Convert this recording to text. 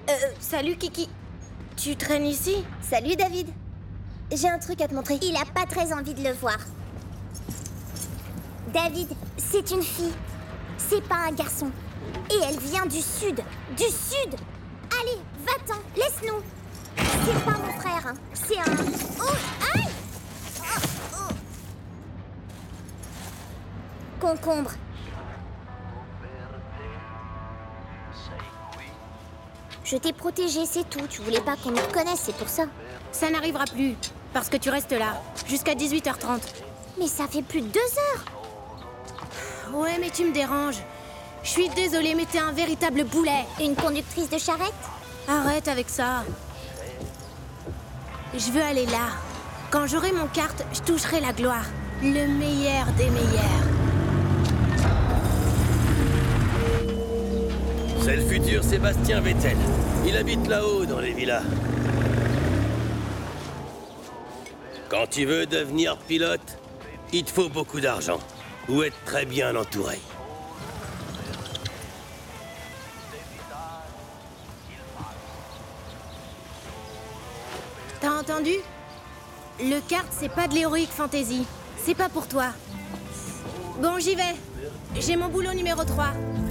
Salut Kiki. Tu traînes ici? Salut David. J'ai un truc à te montrer. Il a pas très envie de le voir. David, c'est une fille. C'est pas un garçon. Et elle vient du sud. Du sud. Allez, va-t'en, laisse-nous. C'est pas mon frère, hein. C'est un... Oh, aïe! Oh, oh. Concombre. Je t'ai protégé, c'est tout. Tu voulais pas qu'on nous reconnaisse, c'est pour ça. Ça n'arrivera plus, parce que tu restes là, jusqu'à 18h30. Mais ça fait plus de 2 heures. Ouais, mais tu me déranges. Je suis désolée, mais t'es un véritable boulet. Une conductrice de charrette? Arrête avec ça. Je veux aller là. Quand j'aurai mon kart, je toucherai la gloire. Le meilleur des meilleurs. C'est le futur Sébastien Vettel. Il habite là-haut, dans les villas. Quand tu veux devenir pilote, il te faut beaucoup d'argent. Ou être très bien entouré. T'as entendu? Le kart, c'est pas de l'héroïque fantasy. C'est pas pour toi. Bon, j'y vais. J'ai mon boulot numéro 3.